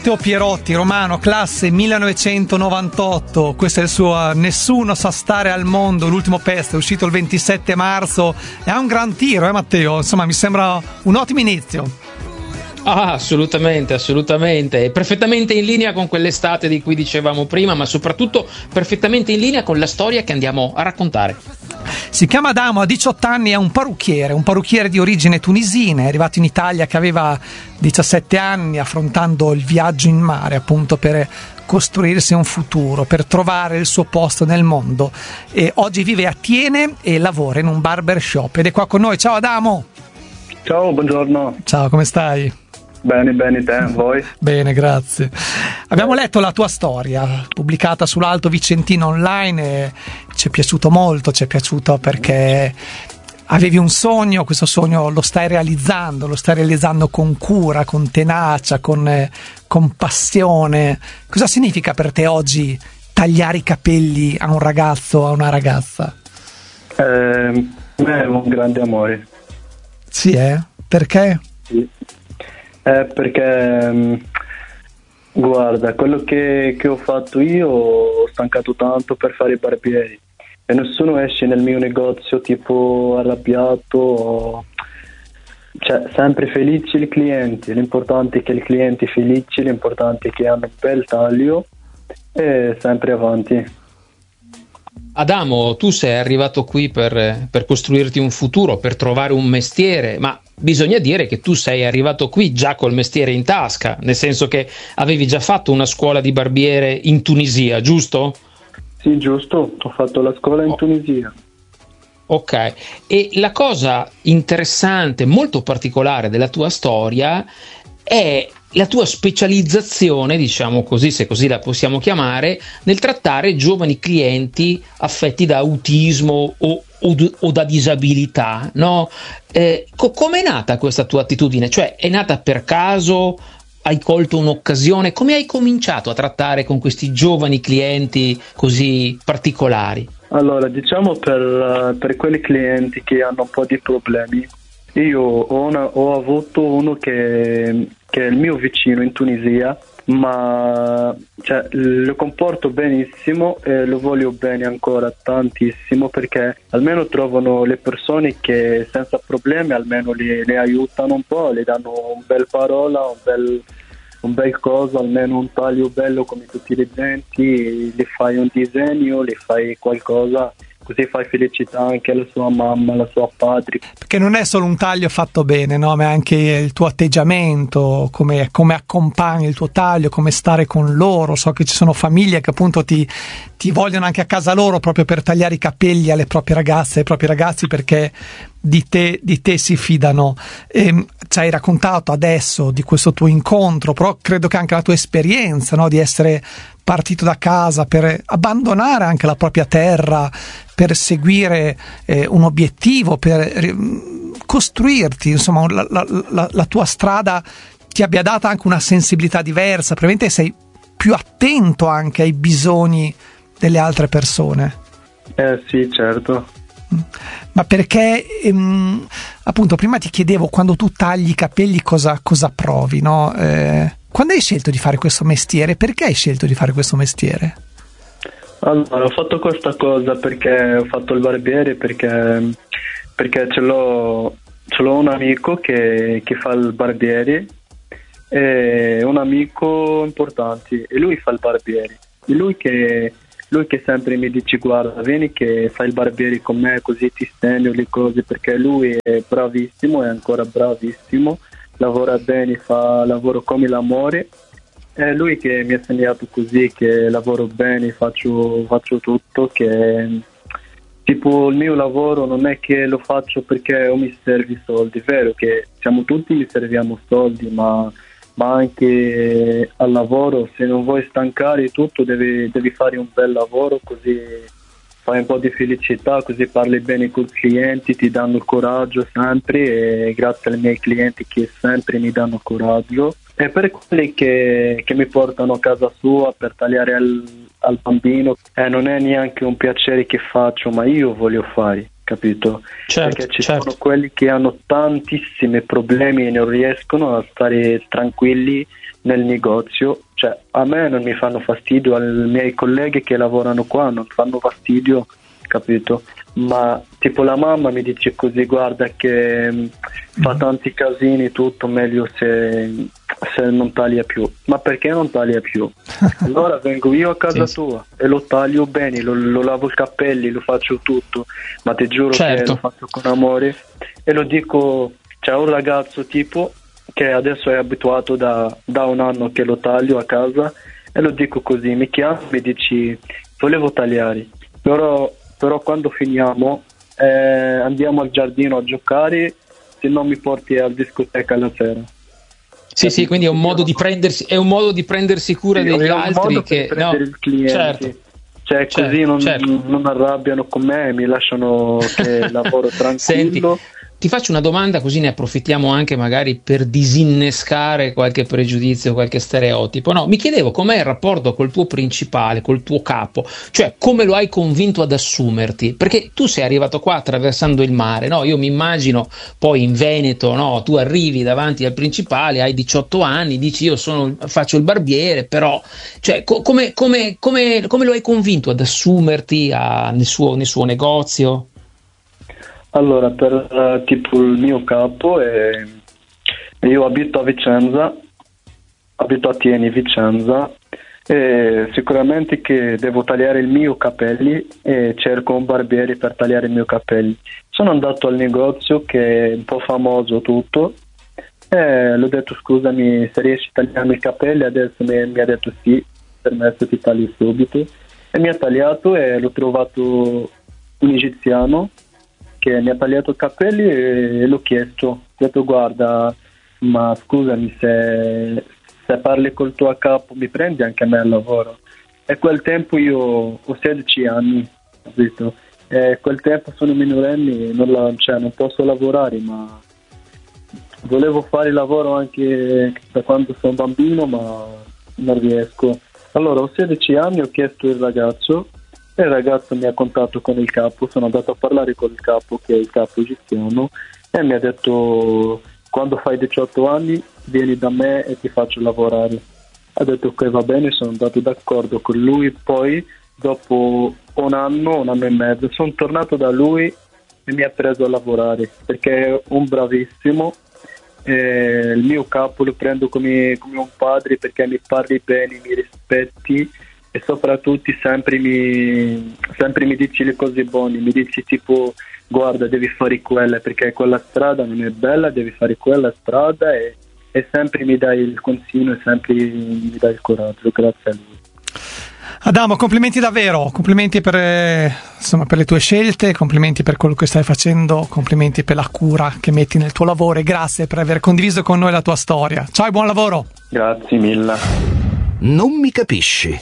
Matteo Pierotti, romano, classe 1998, questo è il suo Nessuno sa stare al mondo, l'ultimo pezzo, è uscito il 27 marzo, e ha un gran tiro, Matteo, insomma mi sembra un ottimo inizio. Assolutamente, è perfettamente in linea con quell'estate di cui dicevamo prima, ma soprattutto perfettamente in linea con la storia che andiamo a raccontare. Si chiama Adamo, ha 18 anni, è un parrucchiere di origine tunisina, è arrivato in Italia che aveva 17 anni, affrontando il viaggio in mare appunto per costruirsi un futuro, per trovare il suo posto nel mondo, e oggi vive a Tiene e lavora in un barbershop ed è qua con noi. Ciao Adamo! Ciao, buongiorno. Ciao, come stai? Bene, te, voi? Bene, grazie. Abbiamo letto la tua storia pubblicata sull'Alto Vicentino online e ci è piaciuto molto, ci è piaciuto perché avevi un sogno, questo sogno lo stai realizzando con cura, con tenacia, con passione. Cosa significa per te oggi tagliare i capelli a un ragazzo, a una ragazza? È un grande amore. Sì, Perché? Sì. Perché guarda, quello che ho fatto io, ho stancato tanto per fare i barbieri e nessuno esce nel mio negozio tipo arrabbiato, cioè sempre felici i clienti. L'importante è che i clienti felici, l'importante è che hanno un bel taglio e sempre avanti. Adamo, tu sei arrivato qui per costruirti un futuro, per trovare un mestiere, ma bisogna dire che tu sei arrivato qui già col mestiere in tasca, nel senso che avevi già fatto una scuola di barbiere in Tunisia, giusto? Sì, giusto, ho fatto la scuola in Tunisia. Ok, e la cosa interessante, molto particolare della tua storia è la tua specializzazione, diciamo così, se così la possiamo chiamare, nel trattare giovani clienti affetti da autismo o da disabilità, no? Come è nata questa tua attitudine? Cioè, è nata per caso? Hai colto un'occasione? Come hai cominciato a trattare con questi giovani clienti così particolari? Allora, diciamo per quei clienti che hanno un po' di problemi, io ho avuto uno che è il mio vicino in Tunisia, ma cioè, lo comporto benissimo e lo voglio bene ancora tantissimo, perché almeno trovano le persone che senza problemi almeno le aiutano un po', le danno un bel parola, un bel coso, almeno un taglio bello come tutti i denti, le fai un disegno, le fai qualcosa, così fai felicità anche alla sua mamma, alla sua padre. Perché non è solo un taglio fatto bene, no? Ma è anche il tuo atteggiamento, come accompagni il tuo taglio, come stare con loro. So che ci sono famiglie che appunto ti vogliono anche a casa loro proprio per tagliare i capelli alle proprie ragazze, ai propri ragazzi, perché di te si fidano. Ci hai raccontato adesso di questo tuo incontro, però credo che anche la tua esperienza, no? Di essere partito da casa per abbandonare anche la propria terra, per seguire un obiettivo, per costruirti, insomma la tua strada ti abbia data anche una sensibilità diversa, probabilmente sei più attento anche ai bisogni delle altre persone. Sì, certo. Ma perché appunto prima ti chiedevo, quando tu tagli i capelli cosa provi, no? Quando hai scelto di fare questo mestiere? Perché hai scelto di fare questo mestiere? Allora, ho fatto questa cosa perché ho fatto il barbiere, perché ce l'ho un amico che fa il barbiere, e un amico importante, e lui fa il barbiere. E lui che sempre mi dice: guarda, vieni che fai il barbiere con me, così ti stendo le cose, perché lui è bravissimo, è ancora bravissimo, lavora bene, fa lavoro come l'amore. È lui che mi ha insegnato così, che lavoro bene, faccio tutto, che tipo il mio lavoro non è che lo faccio perché mi serve i soldi. È vero che siamo tutti, mi serviamo soldi, ma anche al lavoro, se non vuoi stancare tutto, devi fare un bel lavoro, così fai un po' di felicità, così parli bene con i clienti, ti danno il coraggio sempre, e grazie ai miei clienti che sempre mi danno coraggio, e per quelli che mi portano a casa sua per tagliare al bambino, non è neanche un piacere che faccio, ma io voglio fare, capito? Certo, perché ci sono quelli che hanno tantissimi problemi e non riescono a stare tranquilli nel negozio. Cioè, a me non mi fanno fastidio, ai miei colleghi che lavorano qua non fanno fastidio, capito? Ma tipo la mamma mi dice così, guarda che fa tanti casini, tutto, meglio se non taglia più. Ma perché non taglia più? Allora vengo io a casa tua e lo taglio bene, lo lavo i capelli, lo faccio tutto, ma ti giuro che lo faccio con amore. E lo dico, c'è un ragazzo tipo che adesso è abituato da un anno che lo taglio a casa, e lo dico così, mi chiama, mi dici volevo tagliare, però quando finiamo andiamo al giardino a giocare, se no mi porti al discoteca la sera. Sì, quindi è un modo di prendersi cura degli altri, che il cliente. Cioè, così non arrabbiano con me, mi lasciano che lavoro tranquillo. Senti, ti faccio una domanda, così ne approfittiamo anche magari per disinnescare qualche pregiudizio, qualche stereotipo. No, mi chiedevo com'è il rapporto col tuo principale, col tuo capo, cioè come lo hai convinto ad assumerti, perché tu sei arrivato qua attraversando il mare, no? Io mi immagino poi in Veneto, no? Tu arrivi davanti al principale, hai 18 anni, dici io faccio il barbiere, però cioè, come lo hai convinto ad assumerti nel suo negozio? Allora, per tipo il mio capo, io abito a Vicenza, abito a Tieni, Vicenza, e sicuramente che devo tagliare i miei capelli e cerco un barbiere per tagliare i miei capelli. Sono andato al negozio che è un po' famoso tutto, e l'ho detto scusami se riesci a tagliarmi i capelli, adesso mi ha detto sì, permesso ti tagli subito, e mi ha tagliato e l'ho trovato un egiziano che mi ha tagliato i capelli e l'ho chiesto, ho detto guarda, ma scusami se parli col tuo capo mi prendi anche a me al lavoro. E quel tempo io ho 16 anni, capito? E quel tempo sono minorenne, non posso lavorare, ma volevo fare il lavoro anche da quando sono bambino, ma non riesco. Allora ho 16 anni, ho chiesto il ragazzo, e il ragazzo mi ha contatto con il capo, sono andato a parlare con il capo, che è il capo egiziano, e mi ha detto quando fai 18 anni vieni da me e ti faccio lavorare. Ha detto ok, va bene, sono andato d'accordo con lui. Poi dopo un anno e mezzo sono tornato da lui e mi ha preso a lavorare, perché è un bravissimo, il mio capo lo prendo come un padre, perché mi parli bene, mi rispetti e soprattutto sempre mi dici le cose buone, mi dici tipo guarda devi fare quella perché quella strada non è bella, devi fare quella strada, e sempre mi dai il consiglio e sempre mi dai il coraggio. Grazie a lui. Adamo, complimenti davvero, complimenti per le tue scelte, complimenti per quello che stai facendo, complimenti per la cura che metti nel tuo lavoro e grazie per aver condiviso con noi la tua storia. Ciao e buon lavoro. Grazie mille. Non mi capisci.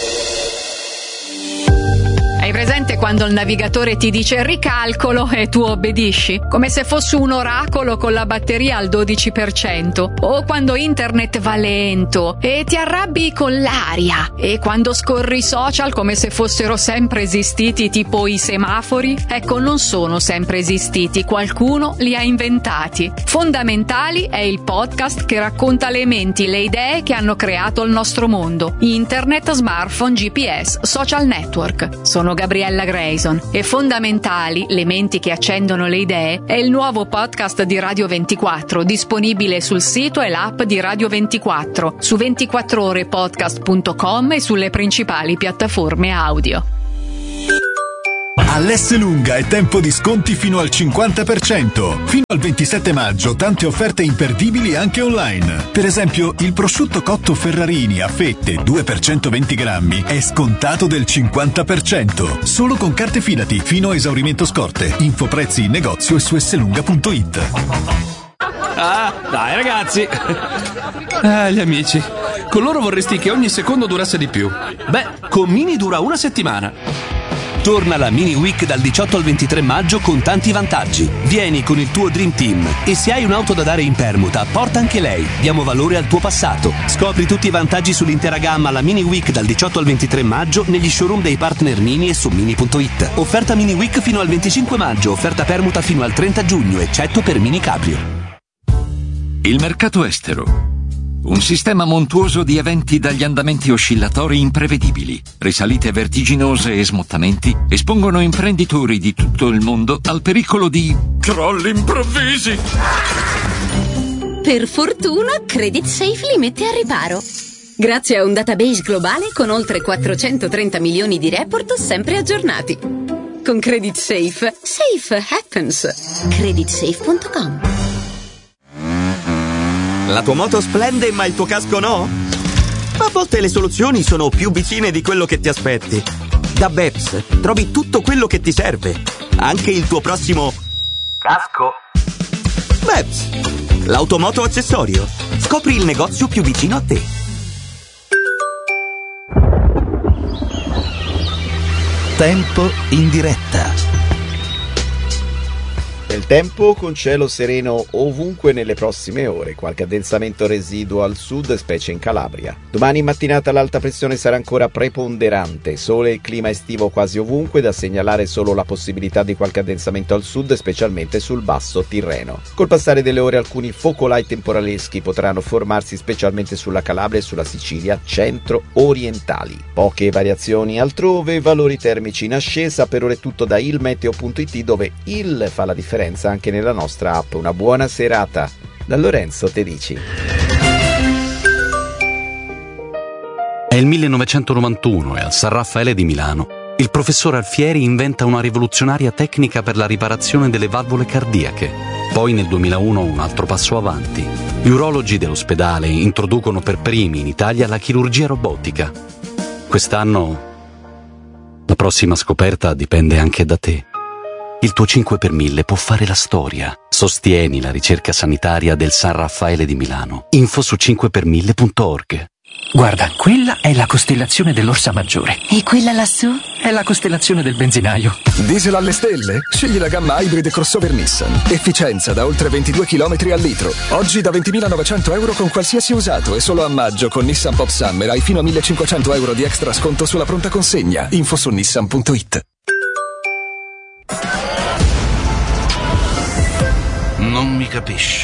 Hai presente quando il navigatore ti dice ricalcolo e tu obbedisci? Come se fosse un oracolo con la batteria al 12%. O quando internet va lento e ti arrabbi con l'aria. E quando scorri i social come se fossero sempre esistiti, tipo i semafori. Ecco, non sono sempre esistiti, qualcuno li ha inventati. Fondamentali è il podcast che racconta le menti, le idee che hanno creato il nostro mondo. Internet, smartphone, GPS, social network. Sono Gabriella Grayson e Fondamentali, le menti che accendono le idee, è il nuovo podcast di Radio 24, disponibile sul sito e l'app di Radio 24, su 24orepodcast.com e sulle principali piattaforme audio. All'Esselunga è tempo di sconti fino al 50%. Fino al 27 maggio tante offerte imperdibili anche online. Per esempio, il prosciutto cotto Ferrarini a fette 2 per 120 grammi è scontato del 50%. Solo con carte Fidati fino a esaurimento scorte. Info prezzi in negozio e su esselunga.it. Ah, dai ragazzi. Gli amici. Con loro vorresti che ogni secondo durasse di più. Beh, con Mini dura una settimana. Torna la Mini Week dal 18 al 23 maggio con tanti vantaggi. Vieni con il tuo Dream Team e se hai un'auto da dare in permuta, porta anche lei. Diamo valore al tuo passato. Scopri tutti i vantaggi sull'intera gamma alla Mini Week dal 18 al 23 maggio negli showroom dei partner Mini e su Mini.it. Offerta Mini Week fino al 25 maggio, offerta permuta fino al 30 giugno, eccetto per Mini Cabrio. Il mercato estero. Un sistema montuoso di eventi dagli andamenti oscillatori imprevedibili, risalite vertiginose e smottamenti espongono imprenditori di tutto il mondo al pericolo di crolli improvvisi. Per fortuna, Credit Safe li mette a riparo. Grazie a un database globale con oltre 430 milioni di report sempre aggiornati. Con Credit Safe, safe happens. Creditsafe.com. La tua moto splende ma il tuo casco no? A volte le soluzioni sono più vicine di quello che ti aspetti. Da Beps trovi tutto quello che ti serve, anche il tuo prossimo casco. Beps, l'automoto accessorio. Scopri il negozio più vicino a te. Tempo in diretta. Nel tempo con cielo sereno ovunque nelle prossime ore, qualche addensamento residuo al sud, specie in Calabria. Domani in mattinata l'alta pressione sarà ancora preponderante, sole e clima estivo quasi ovunque, da segnalare solo la possibilità di qualche addensamento al sud, specialmente sul basso Tirreno. Col passare delle ore alcuni focolai temporaleschi potranno formarsi specialmente sulla Calabria e sulla Sicilia centro-orientali. Poche variazioni altrove, valori termici in ascesa. Per ora è tutto da ilmeteo.it, dove il fa la differenza anche nella nostra app. Una buona serata da Lorenzo Tedici. È il 1991 e al San Raffaele di Milano il professor Alfieri inventa una rivoluzionaria tecnica per la riparazione delle valvole cardiache. Poi nel 2001 un altro passo avanti. Gli urologi dell'ospedale introducono per primi in Italia la chirurgia robotica. Quest'anno la prossima scoperta dipende anche da te. Il tuo 5 per 1000 può fare la storia. Sostieni la ricerca sanitaria del San Raffaele di Milano. Info su 5per1000.org. Guarda, quella è la costellazione dell'Orsa Maggiore. E quella lassù? È la costellazione del benzinaio. Diesel alle stelle? Scegli la gamma Hybrid crossover Nissan. Efficienza da oltre 22 km al litro. Oggi da 20.900 euro con qualsiasi usato, e solo a maggio con Nissan Pop Summer hai fino a 1.500 euro di extra sconto sulla pronta consegna. Info su nissan.it. Non mi capisci.